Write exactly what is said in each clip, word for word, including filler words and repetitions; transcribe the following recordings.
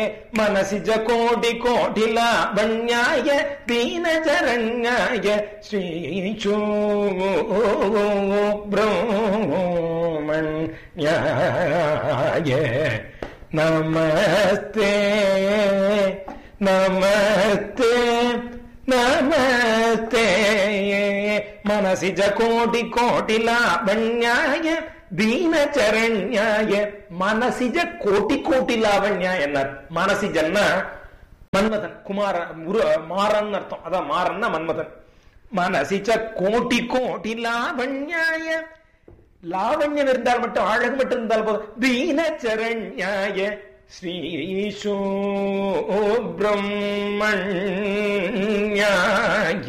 மனசிஜ கோடி கோடி லாவண்யாய தீனசரண்யாய ஸ்ரீ சுப்ரமண்யாய நமஸ்தே நமஸ்தே நமஸ்தே. மனசிஜ கோடி கோடி லாவண்யாய தீனசரண்யாய. மனசிஜ கோட்டி கோட்டி லாவண்யாய. மனசிஜன்னா மன்மதன், குமார மாறன் அர்த்தம். அதான் மாறன்னா மன்மதன். மனசிஜ கோட்டி கோட்டி லாவண்யாய. லாவண்யம் இருந்தால் மட்டும், அழகு மட்டும் இருந்தால் போதும். தீனசரண்யாய ஸ்ரீ சுப்ரமண்யாய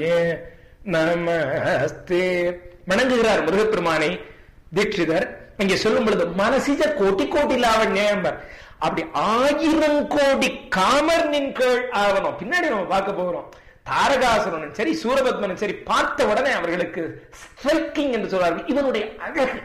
நமஸ்தே. வணங்குகிறார் முருகப்பெருமானை தீட்சிதர். இங்க சொல்லும் பொழுது மனசிஜ கோட்டி கோட்டி லாவண்யம். அப்படி ஆயிரம் கோடி காமர் நின் கீழ் ஆவணும். பின்னாடி நம்ம பார்க்க போகிறோம். தாரகாசுரனும் சரி சூரபத்மனும் சரி பார்த்த உடனே அவர்களுக்கு ஸ்ட்ரைக்கிங் என்று சொல்றார்கள் இவனுடைய அழகு.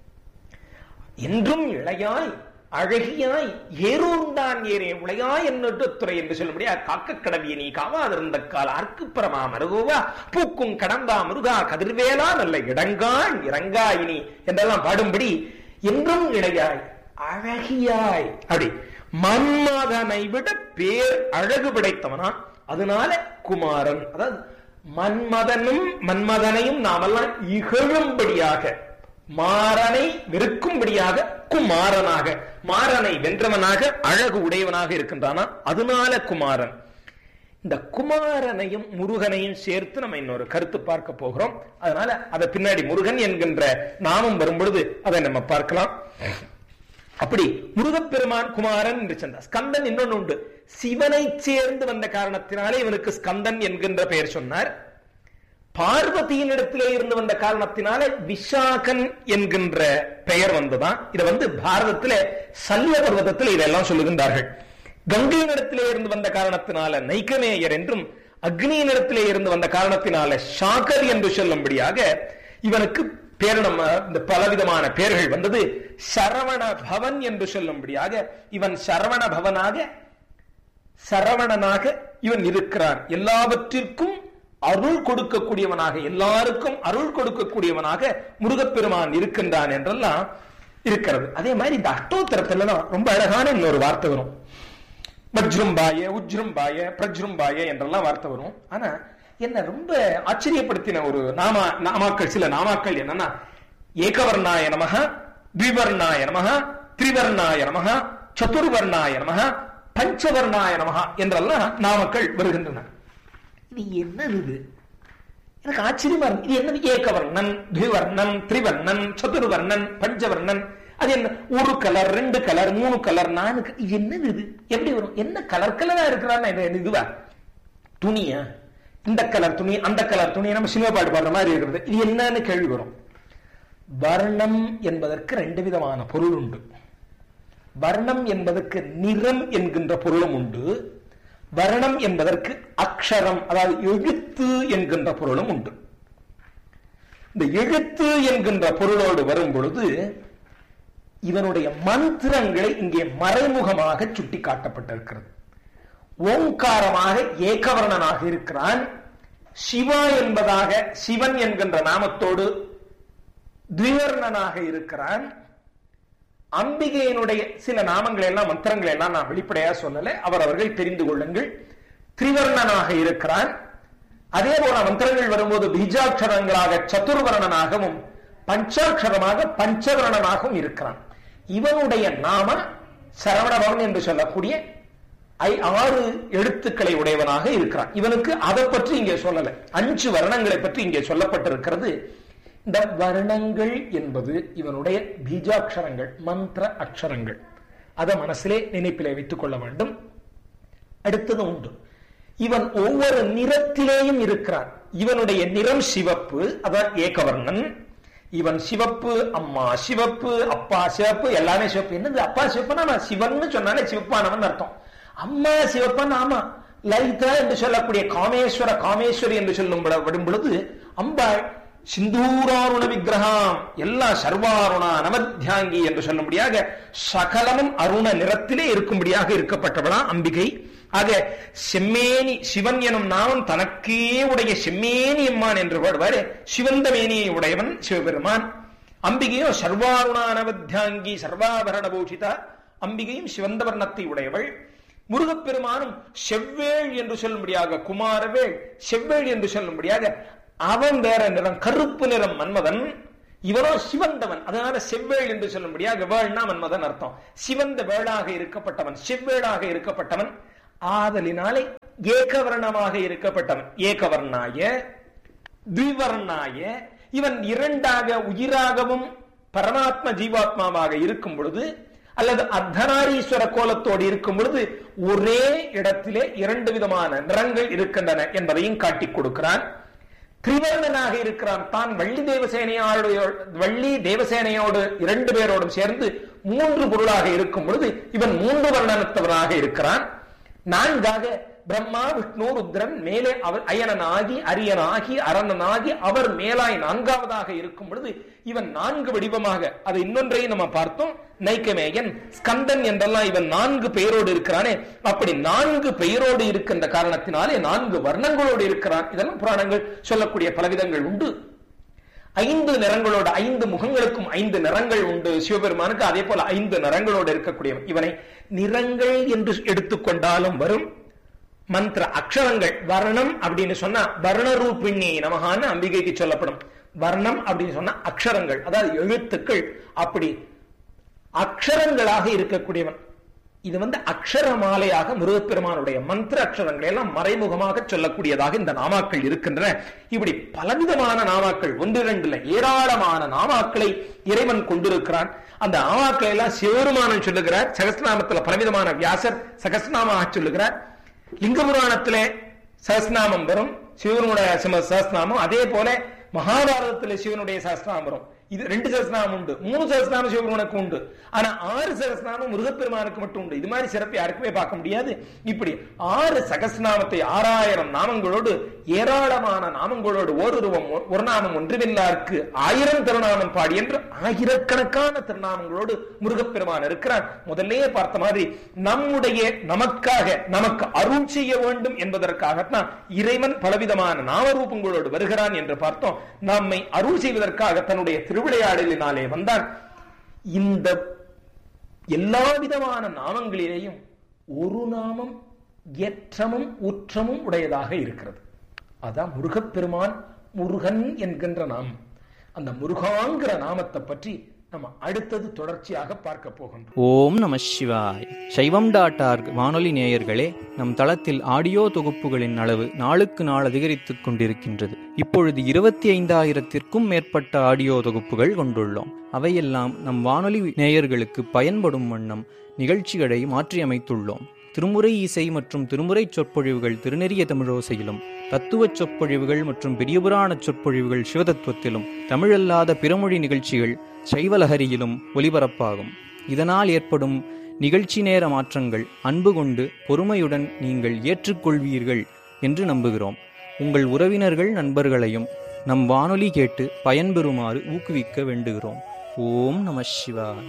என்றும் இளையாய் அழகியாய் ஏறூர்ந்தான் ஏறே உளையாய் என்னட்டு துறை என்று சொல்லும்படியா காக்க கடவிய நீ காவாதிருந்த கால அர்க்குப்புறமா மருகுவா பூக்கும் கடம்பா முருகா கதிர்வேலா நல்ல இடங்கான் இறங்காயினி என்றெல்லாம் பாடும்படி என்றும் இளையாய் அழகியாய். அப்படி மன்மதனை விட பேர் அழகு படைத்தவனா. அதனால குமாரன். அதாவது மன்மதனும் மன்மதனையும் நாமெல்லாம் இகழும்படியாக, மாறனை வெறுக்கும்படியாக குமாரனாக, மாறனை வென்றவனாக அழகு உடையவனாக இருக்கின்றானா. அதனால குமாரன். இந்த குமாரனையும் முருகனையும் சேர்த்து நம்ம இன்னொரு கருத்து பார்க்க போகிறோம். அதனால அதை பின்னாடி முருகன் என்கின்ற நாமம் வரும்பொழுது அதை நம்ம பார்க்கலாம். அப்படி முருகப்பெருமான் குமாரன் என்று சொன்னார். ஸ்கந்தன் இன்னொன்னு உண்டு. சிவனை சேர்ந்து வந்த காரணத்தினாலே இவனுக்கு ஸ்கந்தன் என்கின்ற பெயர் சொன்னார். பார்வதியின் இடத்திலே இருந்து வந்த காரணத்தினாலே விசாகன் என்கின்ற பெயர் வந்ததான். இதை வந்து பாரதத்திலே சல்ல பர்வதத்தில் இதெல்லாம் சொல்லுகின்றார்கள். கங்கையின் இடத்திலே இருந்து வந்த காரணத்தினால நைக்கமேயர் என்றும், அக்னியின் இடத்திலே இருந்து வந்த காரணத்தினால ஷாகர் என்று சொல்லும்படியாக இவனுக்கு பேர் நம்ம இந்த பலவிதமான பெயர்கள் வந்தது. சரவண பவன் என்று சொல்லும்படியாக இவன் சரவண பவனாக சரவணனாக இவன் இருக்கிறான். எல்லாவற்றிற்கும் அருள் கொடுக்கக்கூடியவனாக, எல்லாருக்கும் அருள் கொடுக்கக்கூடியவனாக முருகப்பெருமான் இருக்கின்றான் என்றெல்லாம் இருக்கிறது. அதே மாதிரி இந்த அஷ்டோத்தரத்துல தான் ரொம்ப அழகான இன்னொரு வார்த்தை வரும். வஜ்ரும்பாய உஜ்ரும்பாய பிரஜ்ரும்பாய என்றெல்லாம் வார்த்தை வரும். ஆனா என்ன ரொம்ப ஆச்சரியப்படுத்தின ஒரு நாமா நாமாக்கள், சில நாமாக்கள் என்னன்னா ஏகவர்ணாய நமஹ, த்விவர்ணாய நமஹ, திரிவர்ணாய நமஹ, சதுர்வர்ணாய நமஹ, பஞ்சவர்ணாய நமஹ என்றெல்லாம் நாமக்கள் வருகின்றன. இது என்னது? இது எனக்கு ஆச்சரியமா இருக்கு. இது என்னது? ஏகவர்ணன், த்விவர்ணன், திரிவர்ணன், சதுர்வர்ணன், பஞ்சவர்ணன். அது என்ன? ஒரு கலர், ரெண்டு கலர், மூணு கலர், நாலு. என்னது இது? எப்படி வரும்? என்ன கலர் கலரா இருக்கிறான்னு இதுவா? துணியா? இந்த கலர் துணி, அந்த கலர் துணி, நம்ம சினிமா பாட்டு பாடுற மாதிரி இருக்கிறது. இது என்னன்னு கேள்வி வரும். வர்ணம் என்பதற்கு ரெண்டு விதமான பொருள் உண்டு. வர்ணம் என்பதற்கு நிறம் என்கின்ற பொருளும் உண்டு. வர்ணம் என்பதற்கு அக்ஷரம், அதாவது எழுத்து என்கின்ற பொருளும் உண்டு. இந்த எழுத்து என்கின்ற பொருளோடு வரும் பொழுது இவனுடைய மந்திரங்களை இங்கே மறைமுகமாக சுட்டி காட்டப்பட்டிருக்கிறது. ஓங்காரமாக ஏகவர்ணனாக இருக்கிறான். சிவா என்பதாக சிவன் என்கின்ற நாமத்தோடு த்விவர்ணனாக இருக்கிறான். அம்பிகையினுடைய சில நாமங்கள் எல்லாம், மந்திரங்கள் எல்லாம் நான் வெளிப்படையா சொல்லல, அவர் அவர்கள் தெரிந்து கொள்ளுங்கள். திரிவர்ணனாக இருக்கிறான். அதே போல மந்திரங்கள் வரும்போது பீஜாட்சரங்களாக சதுர்வர்ணனாகவும் பஞ்சாட்சரமாக பஞ்சவர்ணனாகவும் இருக்கிறான். இவனுடைய நாம சரவணபவன் என்று சொல்லக்கூடிய ஆறு எழுத்துக்களை உடையவனாக இருக்கிறான். இவனுக்கு அதை பற்றி இங்கே சொல்லல, அஞ்சு வர்ணங்களை பற்றி இங்கே சொல்லப்பட்டிருக்கிறது. இந்த வர்ணங்கள் என்பது இவனுடைய பீஜாட்சரங்கள், மந்திர அக்ஷரங்கள். அதை மனசிலே நினைப்பிலே வைத்துக் கொள்ள வேண்டும். அடுத்தது உண்டு, இவன் ஒவ்வொரு நிறத்திலேயும் இருக்கிறான். இவனுடைய நிறம் சிவப்பு, அதான் ஏகவர்ணன். இவன் சிவப்பு, அம்மா சிவப்பு, அப்பா சிவப்பு, எல்லாமே சிவப்பு. என்னது அப்பா சிவப்புனா சிவன் சொன்னாலே சிவப்பானவன் அர்த்தம். அம்மா சிவப்பான், ஆமா லலிதா என்று சொல்லக்கூடிய காமேஸ்வர காமேஸ்வரி என்று சொல்லும் விடும் பொழுது அம்பாள் சிந்தூராருண விக்கிரகாம், எல்லா சர்வாருணா நவத்யாங்கி என்று சொல்லும்படியாக சகலமும் அருண நிறத்திலே இருக்கும்படியாக இருக்கப்பட்டவளா அம்பிகை. ஆக செம்மேனி சிவன் எனும் நாமம் தனக்கே உடைய செம்மேனி அம்மான் என்று பாடுவாரு. சிவந்த மேனியை உடையவன் சிவபெருமான். அம்பிகையோ சர்வாருணா நவத்யாங்கி சர்வாபரண பூஷிதா. அம்பிகையும் சிவந்த வர்ணத்தை உடையவள். முருகப்பெருமானும் செவ்வேள் என்று சொல்லும்படியாக குமாரவேள், செவ்வேள் என்று சொல்லும்படியாக அவன் வேற நிறம், கருப்பு நிறம் மன்மதன், இவனோ சிவந்தவன். அதனால செவ்வேள் என்று சொல்லும்படியாக வேள்னா மன்மதன் அர்த்தம். சிவந்த வேளாக இருக்கப்பட்டவன், செவ்வேளாக இருக்கப்பட்டவன். ஆதலினாலே ஏகவர்ணமாக இருக்கப்பட்டவன். ஏகவர்ணாய திவர்ணாய, இவன் இரண்டாக உயிராகவும் பரமாத்ம ஜீவாத்மாவாக இருக்கும் பொழுது அல்லது அர்த்தநாரீஸ்வர கோலத்தோடு இருக்கும் பொழுது ஒரே இடத்திலே இரண்டு விதமான நிறங்கள் இருக்கின்றன என்பதையும் காட்டிக் கொடுக்கிறான். திரிவர்ணனாக இருக்கிறான். தான் வள்ளி தேவசேனையோடு வள்ளி தேவசேனையோடு இரண்டு பேரோடும் சேர்ந்து மூன்று பொருளாக இருக்கும் பொழுது இவன் மூன்று வர்ணனத்தவனாக இருக்கிறான். நான்காக பிரம்மா விஷ்ணு ருத்ரன் மேலே அவர் அயனனாகி அரியனாகி அரணனாகி அவர் மேலாய் நான்காவதாக இருக்கும் பொழுது இவன் நான்கு வடிவமாக, அது இன்னொன்றையும் நம்ம பார்த்தோம், நைக்கமேயன் ஸ்கந்தன் என்றெல்லாம் இவன் நான்கு பெயரோடு இருக்கிறானே, அப்படி நான்கு பெயரோடு இருக்கின்ற காரணத்தினாலே நான்கு வர்ணங்களோடு இருக்கிறான். இதெல்லாம் புராணங்கள் சொல்லக்கூடிய பலவிதங்கள் உண்டு. ஐந்து நிறங்களோடு, ஐந்து முகங்களுக்கும் ஐந்து நிறங்கள் உண்டு சிவபெருமானுக்கு. அதே போல ஐந்து நிறங்களோடு இருக்கக்கூடியவன். இவனை நிறங்கள் என்று எடுத்துக்கொண்டாலும் வரும். மந்திர அக்ஷரங்கள், வர்ணம் அப்படின்னு சொன்னா வர்ணரூபிணி நமகான்னு அம்பிகைக்கு சொல்லப்படும். வர்ணம் அப்படின்னு சொன்னா அக்ஷரங்கள், அதாவது எழுத்துக்கள். அப்படி அக்ஷரங்களாக இருக்கக்கூடியவன். இது வந்து அக்ஷர மாலையாக முருகப்பெருமானுடைய மந்திர அக்ஷரங்களை எல்லாம் மறைமுகமாக சொல்லக்கூடியதாக இந்த நாமாக்கள் இருக்கின்றன. இப்படி பலவிதமான நாமாக்கள், ஒன்று இரண்டுல ஏராளமான நாமாக்களை இறைவன் கொண்டிருக்கிறான். அந்த நாமாக்களை எல்லாம் சிவபெருமானன் சொல்லுகிறார். சகஸ்ரநாமத்துல பலவிதமான வியாசர் சகஸ்ரநாமாக சொல்லுகிறார். லிங்க புராணத்திலே சகஸ்ரநாமம் வரும், சிவனுடைய சகஸ்ரநாமம். அதே போல மகாபாரதத்திலே சிவனுடைய சகஸ்ரநாமம் வரும். இது ரெண்டு சகஸ்ரநாமம் உண்டு. மூணு சகஸ்ரநாமம் சிவபெருமானுக்கு உண்டு. ஆனா ஆறு சகஸ்ரநாமம் முருகப்பெருமானுக்கு மட்டும் உண்டு. இது மாதிரி சிறப்பு யாருக்குமே பார்க்க முடியாது. இப்படி ஆறு சகஸ்ரநாமத்தை ஆறாயிரம் நாமங்களோடு ஏராளமான நாமங்களோடு ஓருருவம் ஒரு நாமம் ஒன்றுமில்லாருக்கு ஆயிரம் திருநாமம் பாடி என்று ஆயிரக்கணக்கான திருநாமங்களோடு முருகப்பெருமான் இருக்கிறான். முதல்லையே பார்த்த மாதிரி நம்முடைய நமக்காக நமக்கு அருள் செய்ய வேண்டும் என்பதற்காகத்தான் இறைவன் பலவிதமான நாமரூபங்களோடு வருகிறான் என்று பார்த்தோம். நம்மை அருள் செய்வதற்காக தன்னுடைய திருவிளையாடலினாலே வந்தான். இந்த எல்லா விதமான நாமங்களிலேயும் ஒரு நாமம் ஏற்றமும் ஊற்றமும் உடையதாக இருக்கிறது. அதான் முருகப்பெருமான் முருகன் என்கின்ற நாமம். அந்த முருகாங்கிற நாமத்தை பற்றி நம்ம அடுத்தது தொடர்ச்சியாக பார்க்க போகின்றோம். ஓம் நம சிவாய். சைவம் டாட் ஆர்க் வானொலி நேயர்களே, நம் தளத்தில் ஆடியோ தொகுப்புகளின் அளவு நாளுக்கு நாள் அதிகரித்துக் கொண்டிருக்கின்றது. இப்பொழுது இருபத்தி ஐந்தாயிரத்திற்கும் மேற்பட்ட ஆடியோ தொகுப்புகள் கொண்டுள்ளோம். அவையெல்லாம் நம் வானொலி நேயர்களுக்கு பயன்படும் வண்ணம் நிகழ்ச்சிகளை மாற்றியமைத்துள்ளோம். திருமுறை இசை மற்றும் திருமுறை சொற்பொழிவுகள் திருநெறிய தமிழோசையிலும், தத்துவச் சொற்பொழிவுகள் மற்றும் பெரியபுராண சொற்பொழிவுகள் சிவதத்துவத்திலும், தமிழல்லாத பிறமொழி நிகழ்ச்சிகள் சைவலஹரியிலும் ஒலிபரப்பாகும். இதனால் ஏற்படும் நிகழ்ச்சி நேர மாற்றங்கள் அன்பு கொண்டு பொறுமையுடன் நீங்கள் ஏற்றுக்கொள்வீர்கள் என்று நம்புகிறோம். உங்கள் உறவினர்கள் நண்பர்களையும் நம் வானொலி கேட்டு பயன்பெறுமாறு ஊக்குவிக்க வேண்டுகிறோம். ஓம் நம சிவாய.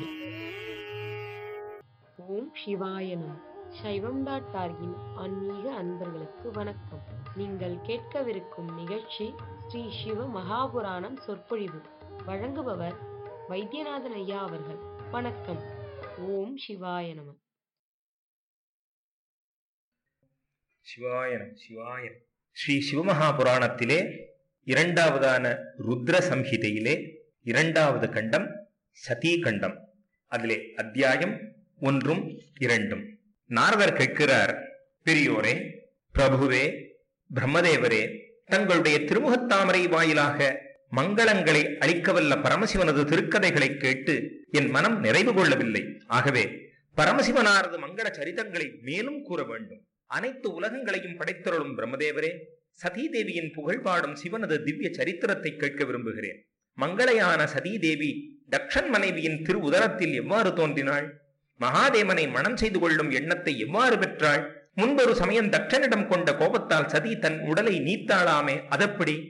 ஓம் சிவாய நம. சைவம் டாட் ஆர்கின் ஆன்மீக அன்பர்களுக்கு வணக்கம். நீங்கள் கேட்கவிருக்கும் நிகழ்ச்சி ஸ்ரீ சிவ மகாபுராணம் சொற்பொழிவு. வழங்குபவர் வைத்தியநாதன் ஐயா அவர்கள். வணக்கம். ஓம் சிவாய நம. சிவாய நம. சிவாய நம. ஸ்ரீ சிவமகாபுராணத்திலே இரண்டாவதான ருத்ர சம்ஹிதையிலே இரண்டாவது கண்டம் சதீ கண்டம். அதிலே அத்தியாயம் ஒன்றும் இரண்டும். நாரதர் கேட்கிறார், பெரியோரே, பிரபுவே, பிரம்மதேவரே, தங்களுடைய திருமுகத்தாமரை வாயிலாக மங்களங்களை அளிக்கவல்ல பரமசிவனது திருக்கதைகளை கேட்டு என் மனம் நிறைவு கொள்ளவில்லை. ஆகவே பரமசிவனாரது மங்கள சரிதங்களை மேலும் கூற வேண்டும். அனைத்து உலகங்களையும் படைத்தருளும் பிரம்மதேவரே, சதீதேவியின் புகழ் பாடும் சிவனது திவ்ய சரித்திரத்தை கேட்க விரும்புகிறேன். மங்களையான சதீதேவி தக்ஷன் மனைவியின் திரு உதரத்தில் எவ்வாறு தோன்றினாள்? மகாதேவனை மனம் செய்து கொள்ளும் எண்ணத்தை எவ்வாறு பெற்றாள்? முன்பொரு சமயம் தக்ஷனிடம் கொண்ட கோபத்தால் சதி தன் உடலை நீத்தாளாமே, அதப்படி?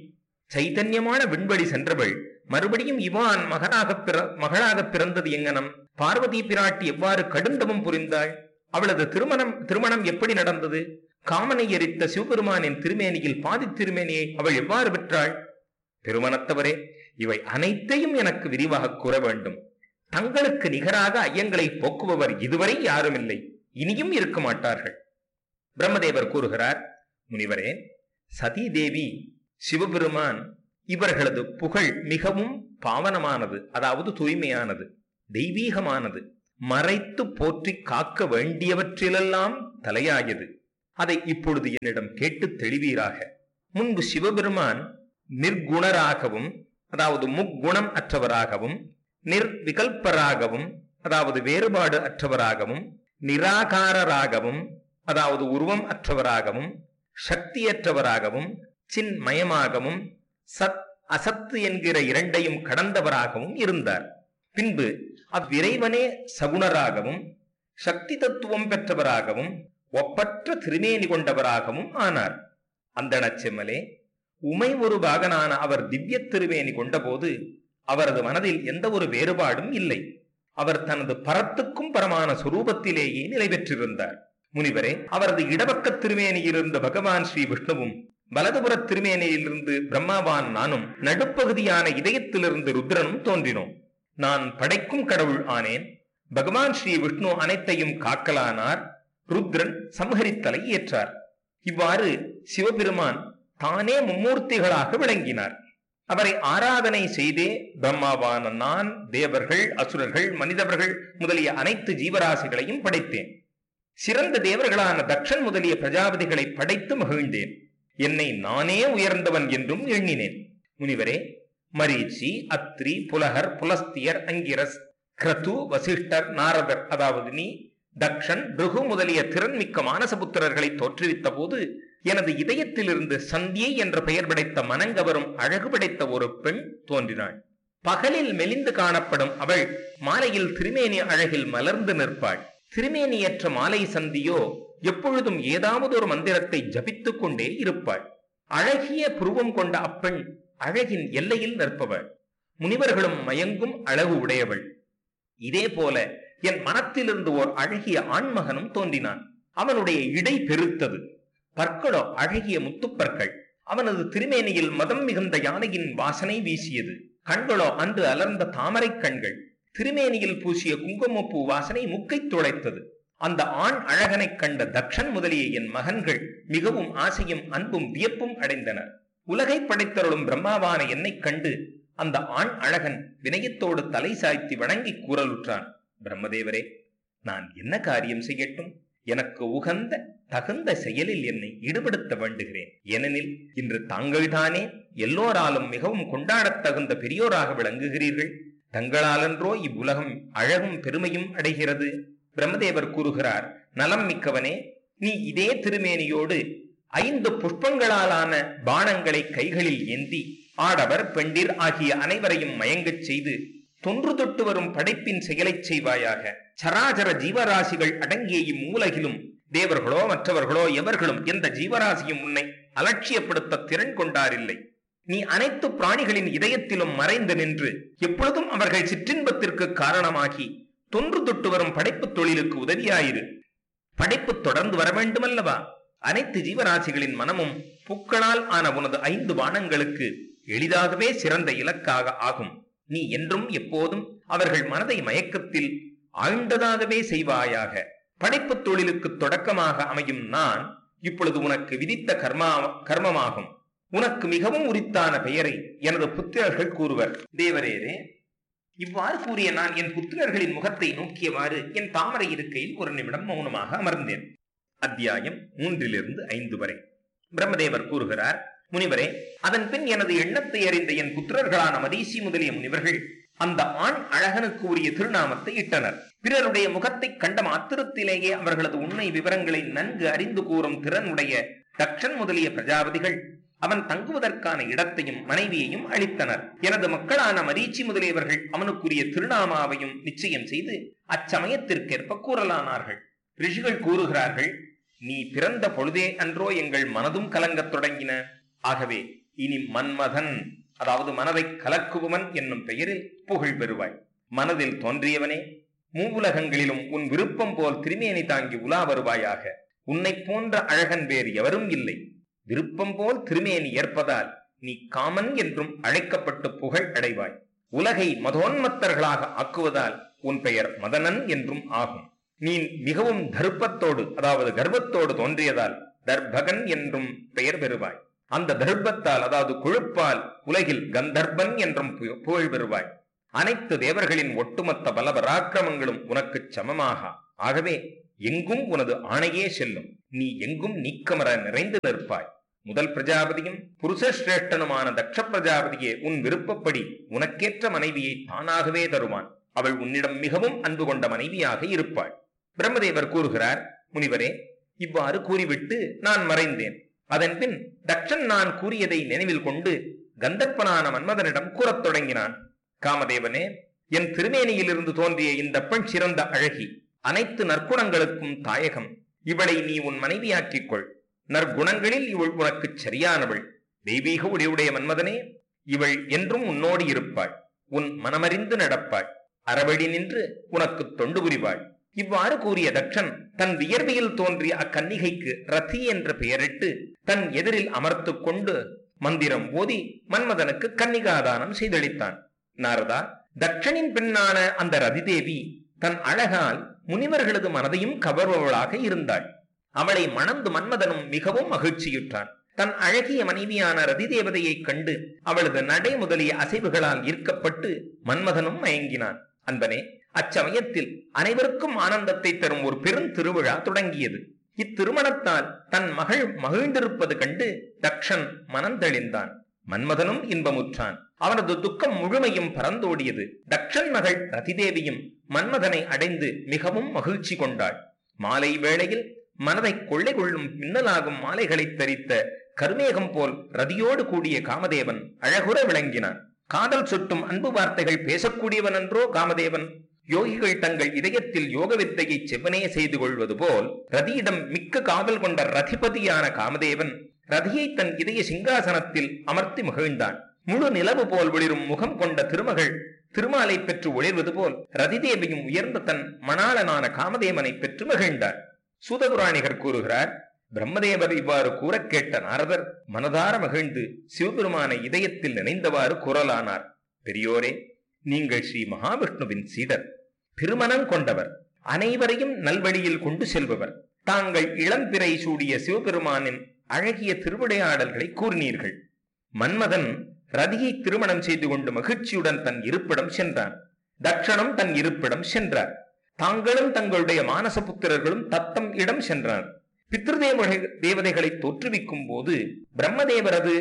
சைதன்யமான விண்வெளி சென்றவள் மறுபடியும் இவான் மகனாக பிற மகளாக பிறந்தது எங்கனம்? பார்வதி பிராட்டி எவ்வாறு கடுந்தவம் புரிந்தாள்? அவளது திருமணம் திருமணம் எப்படி நடந்தது? காமனை எரித்த சிவபெருமானின் திருமேனியில் பாதி திருமேனியை அவள் எவ்வாறு பெற்றாள்? பெருமனத்தவரே, இவை அனைத்தையும் எனக்கு விரிவாக கூற வேண்டும். தங்களுக்கு நிகராக ஐயங்களை போக்குபவர் இதுவரை யாரும் இல்லை, இனியும் இருக்க மாட்டார்கள். பிரம்மதேவர் கூறுகிறார், முனிவரே, சதி தேவி, சிவபெருமான் இவர்களது புகழ் மிகவும் பாவனமானது, அதாவது தூய்மையானது, தெய்வீகமானது, மறைத்து போற்றி காக்க வேண்டியவற்றிலெல்லாம் தலையாயது. அதை இப்பொழுது என்னிடம் கேட்டு தெளிவீராக. முன்பு சிவபெருமான் நிர்குணராகவும், அதாவது முக்குணம் அற்றவராகவும், நிர்விகல்பராகவும், அதாவது வேறுபாடு அற்றவராகவும், நிராகாரராகவும், அதாவது உருவம் அற்றவராகவும், சக்தியற்றவராகவும், சின்மயமாகவும், சத் அசத்து என்கிற இரண்டையும் கடந்தவராகவும் இருந்தார். பின்பு அவ்விறைவனே சகுணராகவும் சக்தி தத்துவம் பெற்றவராகவும் ஒப்பற்ற திருமேனி கொண்டவராகவும் ஆனார். அந்தணச் செம்மலே, உமை ஒரு பாகனான அவர் திவ்ய திருமேனி கொண்டபோது அவரது மனதில் எந்த ஒரு வேறுபாடும் இல்லை. அவர் தனது பரத்துக்கும் பரமான சுரூபத்திலேயே நிலை பெற்றிருந்தார். முனிவரே, அவரது இடப்பக்க திருமேனியிலிருந்த பகவான் ஸ்ரீ விஷ்ணுவும், வலதுபுற திருமேனியிலிருந்து பிரம்மாவான் நானும், நடுப்பகுதியான இதயத்திலிருந்து ருத்ரனும் தோன்றினோம். நான் படைக்கும் கடவுள் ஆனேன். பகவான் ஸ்ரீ விஷ்ணு அனைத்தையும் காக்கலானார். ருத்ரன் சம்ஹரித்தலை ஏற்றார். இவ்வாறு சிவபெருமான் தானே மும்மூர்த்திகளாக விளங்கினார். அவரை ஆராதனை செய்தே பிரம்மாவான நான் தேவர்கள், அசுரர்கள், மனிதர்கள் முதலிய அனைத்து ஜீவராசிகளையும் படைத்தேன். சிறந்த தேவர்களான தக்ஷன் முதலிய பிரஜாபதிகளை படைத்து மகிழ்ந்தேன். என்னை நானே உயர்ந்தவன் என்றும் எண்ணினேன். முனிவரே, மரீச்சி, அத்ரி, புலகர், புலஸ்தியர், அங்கிரஸ், கிரது, வசிஷ்டர், நாரதர், அதாவது நீ, தக்ஷன், பிருகு முதலிய திறன்மிக்க மானசபுத்திரர்களை தோற்றுவித்த போது எனது இதயத்திலிருந்து சந்தியை என்ற பெயர் படைத்த மனங்கவரும் அழகு படைத்த ஒரு பெண் தோன்றினாள். பகலில் மெலிந்து காணப்படும் அவள் மாலையில் திருமேனி அழகில் மலர்ந்து நிற்பாள். திருமேனியற்ற மாலை சந்தியோ எப்பொழுதும் ஏதாவது ஒரு மந்திரத்தை ஜபித்துக் கொண்டே இருப்பாள். அழகிய புருவம் கொண்ட அப்பெண் அழகின் எல்லையில் நிற்பவள். முனிவர்களும் மயங்கும் அழகு உடையவள். இதே போல என் மனத்திலிருந்து ஓர் அழகிய ஆண்மகனும் தோன்றினான். அவனுடைய இடை பெருத்தது, பற்களோ அழகிய முத்துப்பற்கள். அவனது திருமேனியில் மதம் மிகுந்த யானையின் வாசனை வீசியது. கண்களோ அன்று அலர்ந்த தாமரை கண்கள். திருமேனியில் பூசிய குங்குமப்பூ வாசனை முக்கை துளைத்தது. அந்த ஆண் அழகனை கண்ட தக்ஷன் முதலிய என் மகன்கள் மிகவும் ஆசையும் அன்பும் வியப்பும் அடைந்தனர். உலகை படைத்தருளும் பிரம்மாவான என்னை கண்டு அந்த ஆண் அழகன் வினயத்தோடு தலை சாய்த்தி வணங்கி கூறலுற்றான். பிரம்மதேவரே, நான் என்ன காரியம் செய்யட்டும்? எனக்கு உகந்த தகுந்த செயலில் என்னை ஈடுபடுத்த வேண்டுகிறேன். ஏனெனில் இன்று தாங்கள்தானே எல்லோராலும் மிகவும் கொண்டாடத் தகுந்த பெரியோராக விளங்குகிறீர்கள். தங்களாலன்றோ இவ்வுலகம் அழகும் பெருமையும் அடைகிறது. பிரம்மதேவர் கூறுகிறார், நலம் மிக்கவனே, நீ இதே திருமேனியோடு ஐந்து புஷ்பங்களாலான பானங்களை கைகளில் ஏந்தி ஆடவர் பெண்டிர் ஆகிய அனைவரையும் மயங்கச் செய்து தொன்று தொட்டு வரும் படைப்பின் செயலை செய்வாயாக. சராசர ஜீவராசிகள் அடங்கிய இம்மூலகிலும் தேவர்களோ மற்றவர்களோ எவர்களும் எந்த ஜீவராசியும் உன்னை அலட்சியப்படுத்த திறன் கொண்டாரில்லை. நீ அனைத்து பிராணிகளின் இதயத்திலும் மறைந்து நின்று எப்பொழுதும் அவர்கள் சிற்றின்பத்திற்கு காரணமாகி தொன்று தொட்டு வரும் படைப்பு தொழிலுக்கு உதவியாயிரு. படைப்பு தொடர்ந்து வர வேண்டுமல்லவா? அனைத்து ஜீவராசிகளின் மனமும் பூக்களால் ஆன உனது ஐந்து பானங்களுக்கு எளிதாகவே சிறந்த இலக்காக ஆகும். நீ என்றும் எப்போதும் அவர்கள் மனதை மயக்கத்தில் ஆழ்ந்ததாகவே செய்வாயாக. படைப்பு தொழிலுக்கு தொடக்கமாக அமையும் நான் இப்பொழுது உனக்கு விதித்த கர்மா கர்மமாகும். உனக்கு மிகவும் உரித்தான பெயரை எனது புத்திரர்கள் கூறுவர். தேவரேரே, இவ்வாறு கூறிய நான் என் புத்திரர்களின் முகத்தை நோக்கியவாறு என் தாமரை இருக்கையில் ஒரு நிமிடம் மௌனமாக அமர்ந்தேன். அத்தியாயம் மூன்றிலிருந்து ஐந்து வரை. பிரம்மதேவர் கூறுகிறார், முனிவரே, அதன் பின் எனது எண்ணத்தை அறிந்த என் புத்திரர்களான மரீசி முதலிய முனிவர்கள் அந்த ஆண் அழகனுக்கு உரிய திருநாமத்தை இட்டனர். பிறருடைய முகத்தை கண்ட மாத்திரத்திலேயே அவர்களது உண்மை விவரங்களை நன்கு அறிந்து கூறும் திறனுடைய தக்ஷன் முதலிய பிரஜாபதிகள் அவன் தங்குவதற்கான இடத்தையும் மனைவியையும் அளித்தனர். எனது மக்களான மரீச்சி முதலியவர்கள் அவனுக்குரிய திருநாமாவையும் நிச்சயம் செய்து அச்சமயத்திற்கேற்ப கூறலானார்கள். ரிஷிகள் கூறுகிறார்கள், நீ பிறந்த பொழுதே அன்றோ எங்கள் மனதும் கலங்கத் தொடங்கின. ஆகவே இனி மன்மதன், அதாவது மனதை கலக்குபவன் என்னும் பெயரில் புகழ் பெறுவாய். மனதில் தோன்றியவனே, மூவுலகங்களிலும் உன் விருப்பம் போல் திருமேனி தாங்கி உலா வருவாயாக. உன்னை போன்ற அழகன் வேறு எவரும் இல்லை. விருப்பம் போல் திருமேனி ஏற்பதால் நீ காமன் என்றும் அழைக்கப்பட்டு புகழ் அடைவாய். உலகை மதோன்மத்தர்களாக ஆக்குவதால் உன் பெயர் மதனன் என்றும் ஆகும். நீ மிகவும் தர்ப்பத்தோடு, அதாவது கர்வத்தோடு தோன்றியதால் தர்பகன் என்றும் பெயர் பெறுவாய். அந்த தர்ப்பத்தால், அதாவது கொழுப்பால் உலகில் கந்தர்பன் என்றும் புகழ் பெறுவாய். அனைத்து தேவர்களின் ஒட்டுமொத்த பல பராக்கிரமங்களும் உனக்கு சமமாக. ஆகவே எங்கும் உனது ஆணையே செல்லும். நீ எங்கும் நீக்கமர நிறைந்து நிற்பாய். முதல் பிரஜாபதியும் புருஷஸ்ரேஷ்டனுமான தக்ஷ பிரஜாபதியே உன் விருப்பப்படி உனக்கேற்ற மனைவியை தானாகவே தருவான். அவள் உன்னிடம் மிகவும் அன்பு கொண்ட மனைவியாக இருப்பாள். பிரம்மதேவர் கூறுகிறார், முனிவரே, இவ்வாறு கூறிவிட்டு நான் மறைந்தேன். அதன் பின் தக்ஷன் நான் கூறியதை நினைவில் கொண்டு கந்தர்ப்பனான மன்மதனிடம் கூறத் தொடங்கினான். காமதேவனே, என் திருமேனியிலிருந்து தோன்றிய இந்த பெண் சிறந்த அழகி, அனைத்து நற்குணங்களுக்கும் தாயகம். இவளை நீ உன் மனைவியாக்கிக் கொள். நற்குணங்களில் இவள் உனக்கு சரியானவள். தெய்வீக உடையுடைய மன்மதனே, இவள் என்றும் உன்னோடு இருப்பாள். உன் மனமறிந்து நடப்பாள். அறவழி நின்று உனக்கு தொண்டு புரிவாள். இவ்வாறு கூறிய தக்ஷன் தன் வியர்வையில் தோன்றிய அக்கன்னிகைக்கு ரதி என்ற பெயரிட்டு தன் எதிரில் அமர்த்து கொண்டு மந்திரம் ஓதி மன்மதனுக்கு கன்னிகாதானம் செய்தளித்தான். நாரதா, தக்ஷனின் பெண்ணான அந்த ரதிதேவி தன் அழகால் முனிவர்களது மனதையும் கவர்பவளாக இருந்தாள். அவளை மணந்து மன்மதனும் மிகவும் மகிழ்ச்சியுற்றான். தன் அழகிய மனைவியான ரதி தேவதையை கண்டு அவளது நடை முதலிய அசைவுகளால் ஈர்க்கப்பட்டு மன்மதனும் மயங்கினான். அன்பனே, அச்சமயத்தில் அனைவருக்கும் ஆனந்தத்தை தரும் ஒரு பெரும் திருவிழா தொடங்கியது. இத்திருமணத்தால் தன் மகள் மகிழ்ந்திருப்பது கண்டு தக்ஷன் மனந்தெளிந்தான். மன்மதனும் இன்பமுற்றான். அவனது துக்கம் முழுமையும் பறந்தோடியது. தக்ஷன் மகள் ரதிதேவியும் மன்மதனை அடைந்து மிகவும் மகிழ்ச்சி கொண்டாள். மாலை வேளையில் மனதை கொள்ளை கொள்ளும் மின்னலாகும் மாலைகளை தரித்த கருமேகம் போல் ரதியோடு கூடிய காமதேவன் அழகுற விளங்கினான். காதல் சுட்டும் அன்பு வார்த்தைகள் பேசக்கூடியவன் என்றோ காமதேவன். யோகிகள் தங்கள் இதயத்தில் யோக வித்தையை செவ்வனே செய்து கொள்வது போல் ரதியிடம் மிக்க காதல் கொண்ட ரதிபதியான காமதேவன் ரதியை தன் இதய சிங்காசனத்தில் அமர்த்தி மகிழ்ந்தான். முழு நிலவு போல் ஒளிரும் முகம் கொண்ட திருமகள் திருமாலை பெற்று ஒளிர்வது போல் ரதிதேவியும் உயர்ந்த தன் மணாளனான காமதேவனை பெற்று மகிழ்ந்தார். சூதபுராணிகர் கூறுகிறார், பிரம்மதேவர் இவ்வாறு கூற கேட்ட நாரதர் மனதார மகிழ்ந்து சிவபெருமானை இதயத்தில் நினைந்தவாறு குரலானார். பெரியோரே, நீங்கள் ஸ்ரீ மகாவிஷ்ணுவின் சீடர், திருமணம் கொண்டவர், அனைவரையும் நல்வழியில் கொண்டு செல்பவர். தாங்கள் இளம்பிறை சூடிய சிவபெருமானின் அழகிய திருவிளையாடல்களை கூறினீர்கள். மன்மதன் ரதியை திருமணம் செய்து கொண்டு மகிழ்ச்சியுடன் தன் இருப்பிடம் சென்றான். தக்ஷனும் தன் இருப்பிடம் சென்றார். தாங்களும் தங்களுடைய மானச புத்திரர்களும் தத்தம் இடம் சென்றார். பித்ருதேவ தேவதைகளை தோற்றுவிக்கும் போது பிரம்மதேவரது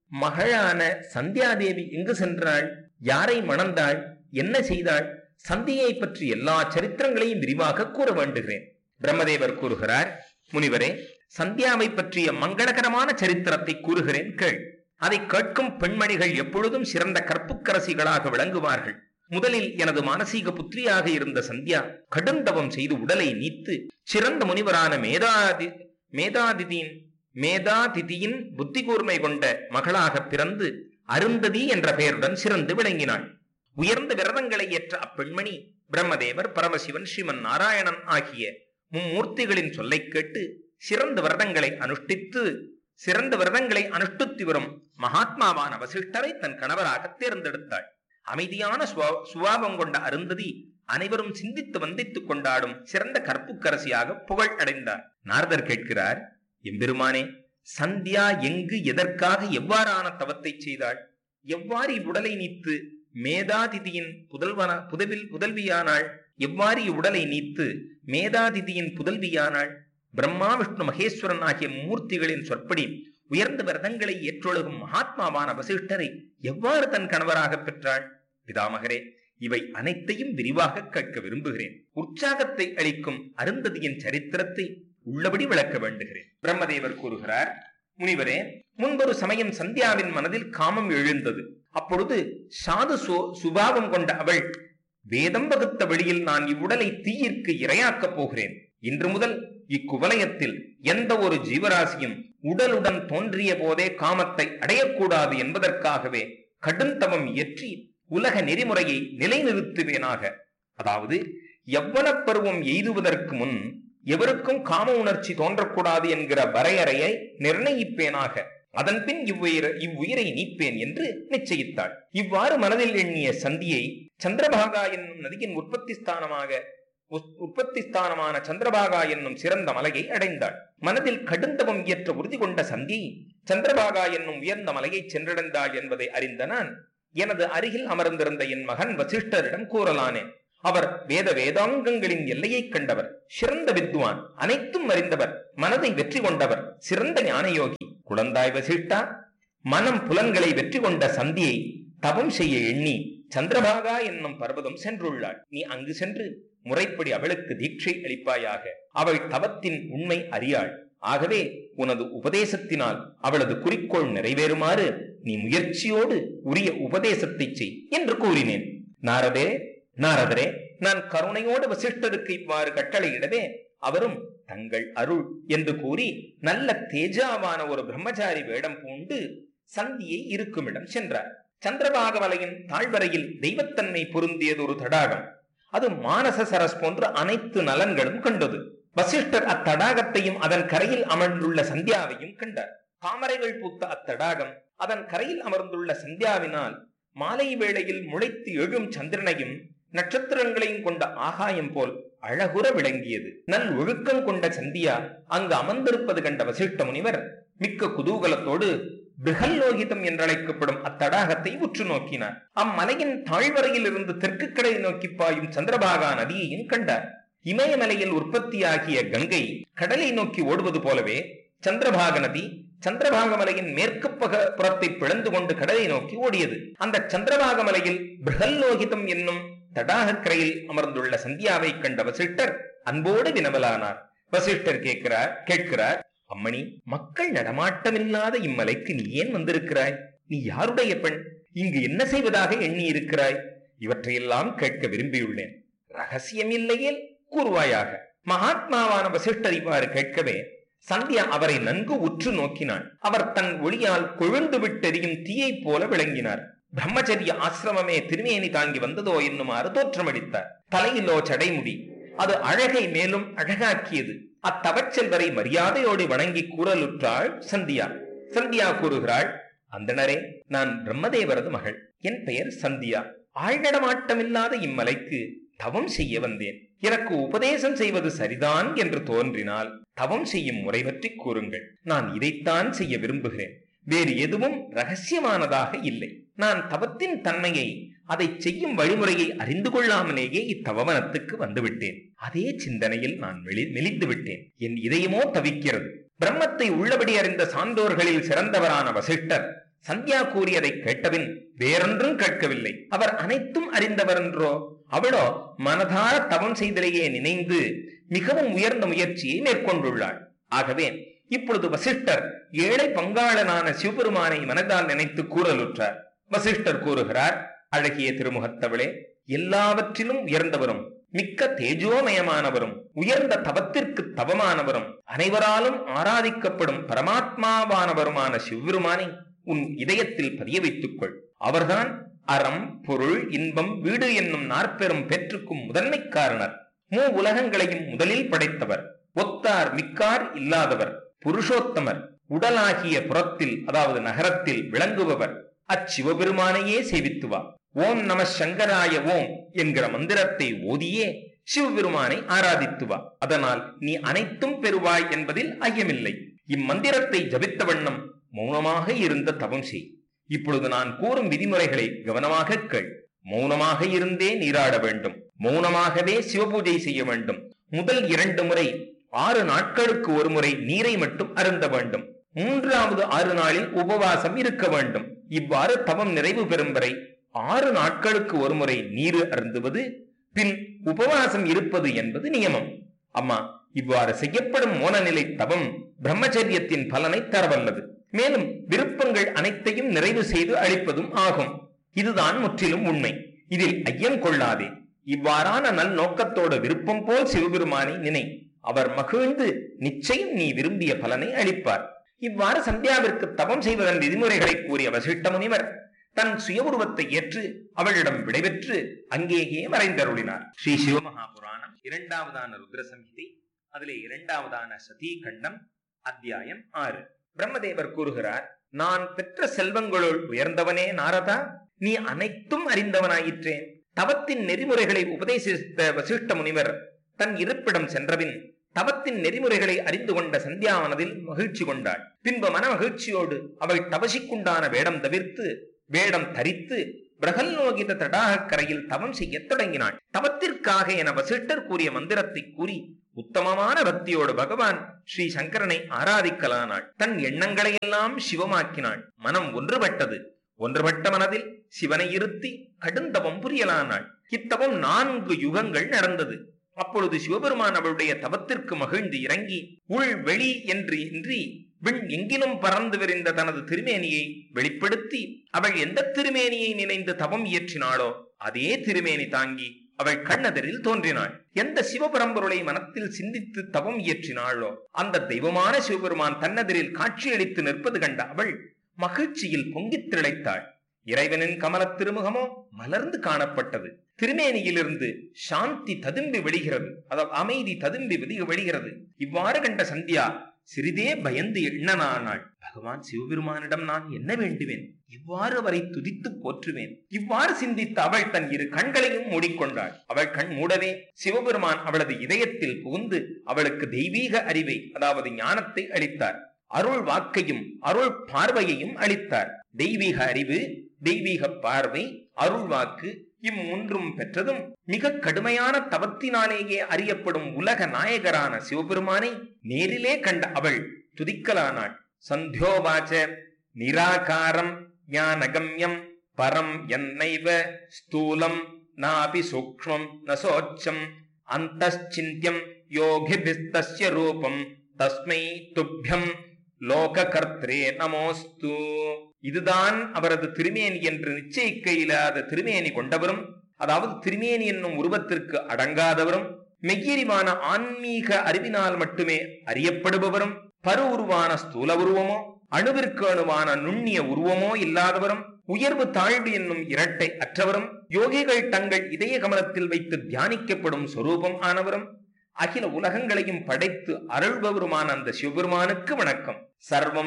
மகளான சந்தியாதேவி எங்கு சென்றாள், யாரை மணந்தாள், என்ன செய்தாள், சந்தியை பற்றி எல்லா சரித்திரங்களையும் விரிவாக கூற வேண்டுகிறேன். பிரம்மதேவர் கூறுகிறார், முனிவரே, சந்தியாவை பற்றிய மங்களகரமான சரித்திரத்தை கூறுகிறேன் கேள். அதை கேட்கும் பெண்மணிகள் எப்பொழுதும் சிறந்த கற்புக்கரசிகளாக விளங்குவார்கள். முதலில் எனது மானசீக புத்திரியாக இருந்த சந்தியா கடுந்தவம் செய்து உடலை நீத்து சிறந்த முனிவரான மேதாதி மேதாதிதியின் மேதாதிதியின் புத்தி கூர்மை கொண்ட மகளாக பிறந்து அருந்ததி என்ற பெயருடன் சிறந்து விளங்கினாள். உயர்ந்த விரதங்களை ஏற்ற அப்பெண்மணி பிரம்மதேவர், பரமசிவன், ஸ்ரீமன் நாராயணன் ஆகிய மும்மூர்த்திகளின் சொல்லை கேட்டு சிறந்த விரதங்களை அனுஷ்டித்து சிறந்த விரதங்களை அனுஷ்டித்து வரும் மகாத்மாவான வசிஷ்டரை தன் கணவராக தேர்ந்தெடுத்தாள். அமைதியான சுபாவம் கொண்ட அருந்ததி அனைவரும் சிந்தித்து வந்தித்துக் கொண்டாடும் சிறந்த கற்புக்கரசியாக புகழ் அடைந்தார். நாரதர் கேட்கிறார், எம்பெருமானே, சந்தியா எங்கு, எதற்காக, எவ்வாறான தவத்தை செய்தாள்? எவ்வாறு இவ்வுடலை நீத்து மேதாதிதியின் புதல்வன புதவில் புதல்வியானாள்? எவ்வாறு இவ்வுடலை நீத்து மேதாதிதியின் புதல்வியானாள்? பிரம்மா, விஷ்ணு, மகேஸ்வரன் ஆகிய மூர்த்திகளின் சொற்படி உயர்ந்த விரதங்களை ஏற்றொழுகும் மகாத்மாவான வசிஷ்டரை எவ்வாறு தன் கணவராக பெற்றாள்? பிதாமகரே, இவை அனைத்தையும் விரிவாக கேட்க விரும்புகிறேன். உற்சாகத்தை அளிக்கும் அருந்ததியின் சரித்திரத்தை உள்ளபடி விளக்க வேண்டுகிறேன். பிரம்மதேவர் கூறுகிறார், முனிவரே, முன்பொரு சமயம் சந்தியாவின் மனதில் காமம் எழுந்தது. அப்பொழுது சாது சுபாவம் கொண்ட அவள், வேதம் வகுத்த வழியில் நான் இவ்வுடலை தீயிற்கு இரையாக்கப் போகிறேன். இன்று முதல் இக்குவலயத்தில் எந்த ஒரு ஜீவராசியும் உடலுடன் தோன்றிய போதே காமத்தை அடையக்கூடாது என்பதற்காகவே கடுந்தவம் இயற்றி உலக நெறிமுறையை நிலைநிறுத்துவேனாக. அதாவது யவ்வனப் பருவம் எய்துவதற்கு முன் எவருக்கும் காம உணர்ச்சி தோன்றக்கூடாது என்கிற வரையறையை நிர்ணயிப்பேனாக. அதன் பின் இவ்வுயிர இவ்வுயிரை நீப்பேன் என்று நிச்சயித்தாள். இவ்வாறு மனதில் எண்ணிய சந்தியை சந்திரபாகா என்னும் நதியின் உற்பத்தி ஸ்தானமாக உற்பத்தி ஸ்தானமான சந்திரபாகா என்னும் சிறந்த மலையை அடைந்தாள். மனதில் கடுந்தவம் இயற்ற உறுதி கொண்ட சந்தி சந்திரபாகா என்னும் உயர்ந்த மலையை சென்றடைந்தாள் என்பதை அறிந்த நான் எனது அருகில் அமர்ந்திருந்த என் மகன் வசிஷ்டரிடம் கூறலானேன். அவர் வேத வேதாங்கங்களின் எல்லையை கண்டவர், சிறந்த வித்வான், அனைத்தும் அறிந்தவர், மனதை வெற்றி கொண்டவர், சிறந்த ஞானயோகி. குழந்தாய் வசிஷ்டா, மனம் புலன்களை வெற்றி கொண்ட சந்தியை தவம் செய்ய எண்ணி சந்திரபாகா என்னும் பர்வதம் சென்றுள்ளாள். நீ அங்கு சென்று முறைப்படி அவளுக்கு தீட்சை அளிப்பாயாக. அவள் தவத்தின் உண்மை அறியாள். ஆகவே உனது உபதேசத்தினால் அவளது குறிக்கோள் நிறைவேறுமாறு நீ முயற்சியோடு உரிய உபதேசத்தை செய் என்று கூறினேன். நாரதே நாரதரே, நான் கருணையோடு வசிஷ்டருக்கு இவ்வாறு கட்டளையிடவே அவரும் தங்கள் அருள் என்று கூறி நல்ல தேஜாவான ஒரு பிரம்மச்சாரி வேடம் பூண்டு சந்தியை இருக்குமிடம் சென்றார். சந்திரபாக மலையின் தாழ்வரையில் தெய்வத்தன்மை பொருந்தியது ஒரு தடாகம். அது மானச சரஸ் போன்ற அனைத்து நலன்களும் கண்டது. வசிஷ்டர் அத்தடாகத்தையும் அதன் கரையில் அமர்ந்துள்ள சந்தியாவையும் கண்டார். தாமரைகள் பூத்த அத்தடாகம் அதன் கரையில் அமர்ந்துள்ள சந்தியாவினால் மாலை வேளையில் முளைத்து எழும் சந்திரனையும் நட்சத்திரங்களையும் கொண்ட ஆகாயம் போல் அழகுற விளங்கியது. நல் ஒழுக்கம் கொண்ட சந்தியா அங்கு அமர்ந்திருப்பது கண்ட வசிஷ்ட முனிவர் மிக்க குதூகலத்தோடு பிருகல்லோகிதம் என்றழைக்கப்படும் அத்தடாகத்தை உற்று நோக்கினார். அம்மலையின் தாழ்வரையில் இருந்து தெற்கு கடலை நோக்கி பாயும் சந்திரபாகா நதியையும் கண்டார். இமயமலையில் உற்பத்தியாகிய கங்கை கடலை நோக்கி ஓடுவது போலவே சந்திரபாக நதி சந்திரபாக மலையின் மேற்கு பக புறத்தை பிளந்து கொண்டு கடலை நோக்கி ஓடியது. அந்த சந்திரபாக மலையில் பிருகல்லோகிதம் என்னும் தடாக கரையில் அமர்ந்துள்ள சந்தியாவை கண்ட வசிஷ்டர் அன்போடு வினவலானார். வசிஷ்டர் கேட்கிறார் கேட்கிறார் அம்மணி, மக்கள் நடமாட்டமில்லாத இம்மலைக்கு நீ ஏன் வந்திருக்கிறாய்? நீ யாருடைய பெண்? இங்கு என்ன செய்வதாக எண்ணி இருக்கிறாய்? இவற்றையெல்லாம் கேட்க விரும்பியுள்ளேன். ரகசியம் இல்லையே, கூறுவாயாக. மகாத்மாவான வசிஷ்டர் இவ்வாறு கேட்கவே சந்தியா அவரை நன்கு உற்று நோக்கினாள். அவர் தன் ஒளியால் கொழுந்து விட்டெறியும் தீயை போல விளங்கினார். பிரம்மச்சரிய ஆசிரமமே திருமேனி தாங்கி வந்ததோ என்னுமாறு தோற்றமளித்தார். தலையிலோ சடைமுடி, அது அழகை மேலும் அழகாக்கியது. அத்தவச்செல்வரை மரியாதையோடு வணங்கி கூறலுற்றாள் சந்தியா. சந்தியா கூறுகிறாள், அந்தணரே, நான் பிரம்மதேவரது மகள். என் பெயர் சந்தியா. ஆழ்நடமாட்டமில்லாத இம்மலைக்கு தவம் செய்ய வந்தேன். எனக்கு உபதேசம் செய்வது சரிதான் என்று தோன்றினால் தவம் செய்யும் முறை பற்றி கூறுங்கள். நான் இதைத்தான் செய்ய விரும்புகிறேன். வேறு எதுவும் ரகசியமானதாக இல்லை. நான் தவத்தின் தன்மையை, அதை செய்யும் வழிமுறையை அறிந்து கொள்ளாமலேயே இத்தவவனத்துக்கு வந்துவிட்டேன். அதே சிந்தனையில் நான் மெலிந்து விட்டேன். என் இதயமோ தவிக்கிறது. பிரம்மத்தை உள்ளபடி அறிந்த சான்றோர்களில் சிறந்தவரான வசிஷ்டர் சந்தியா கூறியதை கேட்டபின் வேறொன்றும் கேட்கவில்லை. அவர் அனைத்தும் அறிந்தவர் என்றோ, அவளோ மனதார தவம் செய்தலையே நினைந்து மிகவும் உயர்ந்த முயற்சியை மேற்கொண்டுள்ளாள். ஆகவே இப்பொழுது வசிஷ்டர் ஏழை பங்காளனான சிவபெருமானை மனதால் நினைத்து கூறலுற்றார். வசிஷ்டர் கூறுகிறார், அழகிய திருமுகத்தவளே, எல்லாவற்றிலும் உயர்ந்தவரும் மிக்க தேஜோமயமானவரும் உயர்ந்த தவத்திற்கு தவமானவரும் அனைவராலும் ஆராதிக்கப்படும் பரமாத்மாவானவருமான சிவபெருமானை உன் இதயத்தில் பதிய வைத்துக் கொள். அவர்தான் அறம், பொருள், இன்பம், வீடு என்னும் நாற்பெரும் பெற்றுக்கும் முதன்மை காரணர். மூ உலகங்களையும் முதலில் படைத்தவர். ஒத்தார் மிக்கார் இல்லாதவர். புருஷோத்தமர். உடலாகிய புறத்தில், அதாவது நகரத்தில் விளங்குபவர். அச்சிவபெருமானையே சேவித்துவா. ஓம் நம சங்கராய ஓம் என்கிற மந்திரத்தை ஓதியே சிவபெருமானை ஆராதித்துவா. அதனால் நீ அனைத்தும் பெறுவாய் என்பதில் ஐயமில்லை. இம்மந்திரத்தை ஜபித்த வண்ணம் மௌனமாக இருந்த தவம் செய். இப்பொழுது நான் கூறும் விதிமுறைகளை கவனமாக கேள். மௌனமாக இருந்தே நீராட வேண்டும். மௌனமாகவே சிவபூஜை செய்ய வேண்டும். முதல் இரண்டு முறை ஆறு நாட்களுக்கு ஒரு முறை நீரை மட்டும் அருந்த வேண்டும். மூன்றாவது ஆறு நாளில் உபவாசம் இருக்க வேண்டும். இவ்வாறு தவம் நிறைவு பெறும் வரை ஆறு நாட்களுக்கு ஒரு முறை நீர் அருந்துவது, பின் உபவாசம் இருப்பது என்பது நியமம். அம்மா, இவ்வாறு செய்யப்படும் மோனநிலை தவம் பிரம்மச்சரியத்தின் பலனை தரவல்லது. மேலும் விருப்பங்கள் அனைத்தையும் நிறைவு செய்து அளிப்பதும் ஆகும். இதுதான் முற்றிலும் உண்மை. இதில் ஐயம் கொள்ளாதே. இவ்வாறான நல் நோக்கத்தோட விருப்பம் போல் சிவபெருமானை நினை. அவர் மகிழ்ந்து நிச்சயம் நீ விரும்பிய பலனை அளிப்பார். இவ்வாறு சந்தியாவிற்கு தவம் செய்வதன் விதிமுறைகளை கூறிய வசிஷ்ட முனிவர் தன் சுய உருவத்தை ஏற்று அவளிடம் விடைபெற்று அங்கேயே மறைந்தருளினார். ஸ்ரீ சிவமகாபுராணம் இரண்டாவதான ருத்ர சம்ஹிதை, அதிலே இரண்டாவதான சதீ கண்டம், அத்தியாயம் ஆறு. பிரம்மதேவர் கூறுகிறார், நான் பெற்ற செல்வங்களுள் உயர்ந்தவனே நாரதா, நீ அனைத்தும் அறிந்தவனாயிற்றேன். தவத்தின் நெறிமுறைகளை உபதேசித்த வசிஷ்ட முனிவர் தன் இருப்பிடம் சென்றபின் தவத்தின் நெறிமுறைகளை அறிந்து கொண்ட சந்தியாவனதில் மகிழ்ச்சி கொண்டாள். பின்பு மன மகிழ்ச்சியோடு அவள் தவசிக்குண்டான வேடம் தவிர்த்து வேடம் தரித்து பிரகல்நோகித தடாக கரையில் தவம் செய்ய தொடங்கினாள். தவத்திற்காக என வசிஷ்டர் கூறிய மந்திரத்தை கூறி உத்தமமான பக்தியோடு பகவான் ஸ்ரீ சங்கரனை ஆராதிக்கலானாள். தன் எண்ணங்களை எல்லாம் சிவமாக்கினாள். மனம் ஒன்றுபட்டது. ஒன்றுபட்ட மனதில் சிவனை இருத்தி கடுந்தவம் புரியலானாள். இத்தவம் நான்கு யுகங்கள் நடந்தது. அப்பொழுது சிவபெருமான் அவளுடைய தவத்திற்கு மகிழ்ந்து இறங்கி உள் வெளி என்று இன்றி விண் எங்கிலும் பறந்து விரிந்த தனது திருமேனியை வெளிப்படுத்தி அவள் எந்த திருமேனியை நினைந்து தவம் இயற்றினாளோ அதே திருமேனி தாங்கி அவள் கண்ணெதிரில் தோன்றினாள். எந்த சிவபரம்பொருளை மனத்தில் சிந்தித்து தவம் இயற்றினாளோ அந்த தெய்வமான சிவபெருமான் தன்னெதிரில் காட்சியளித்து நிற்பது கண்ட அவள் மகிழ்ச்சியில் பொங்கித் திளைத்தாள். இறைவனின் கமல திருமுகமோ மலர்ந்து காணப்பட்டது. திருமேனியிலிருந்து சாந்தி ததும்பி வெளிகிறது, அதாவது அமைதி ததும்பி வெளிகிறது. இவ்வாறு கண்ட சந்தியா சிறிதே பயந்து எண்ணனானாள். பகவான் சிவபெருமானிடம் நான் என்ன வேண்டுவேன், இவ்வாறு அவரை துதித்து போற்றுவேன். இவ்வாறு சிந்தித்த அவள் தன் இரு கண்களையும் மூடிக்கொண்டாள். அவள் கண் மூடவே சிவபெருமான் அவளது இதயத்தில் புகுந்து அவளுக்கு தெய்வீக அறிவை, அதாவது ஞானத்தை அளித்தார். அருள் வாக்கையும் அருள் பார்வையையும் அளித்தார். தெய்வீக அறிவு, தெய்வீக பார்வை, அருள் வாக்கு இம்மூன்றும் பெற்றதும் மிக கடுமையான தவத்தினாலேயே அறியப்படும் உலக நாயகரான சிவபெருமானை நேரிலே கண்ட அவள் துதிக்கலானாள். சந்தியோவாச்ச நிராகாரம் ஞானகம்யம் பரம் என்னைவ ஸ்தூலம் நாபி சூக்ஷ்மம் நசோச்சம் அந்தச்சிந்தியம் யோகிபிஸ்தஸ்ய ரூபம் தஸ்மை துப்யம் லோககர்த்ரே நமோஸ்து. இதுதான் அவரது திருமேனி என்று நிச்சயிக்க இல்லாத திருமேனி கொண்டவரும், அதாவது திருமேனி என்னும் உருவத்திற்கு அடங்காதவரும், மெய்யறிவான ஆன்மீக அறிவினால் மட்டுமே அறியப்படுபவரும், பரு உருவான ஸ்தூல உருவமோ அணுவிற்கு அணுவான நுண்ணிய உருவமோ இல்லாதவரும், உயர்வு தாழ்வு என்னும் இரட்டை அற்றவரும், யோகிகள் தங்கள் இதய கமலத்தில் வைத்து தியானிக்கப்படும் சொரூபம் ஆனவரும், அகில உலகங்களையும் படைத்து அருள்பவருமான அந்த சிவபெருமானுக்கு வணக்கம். சர்வம்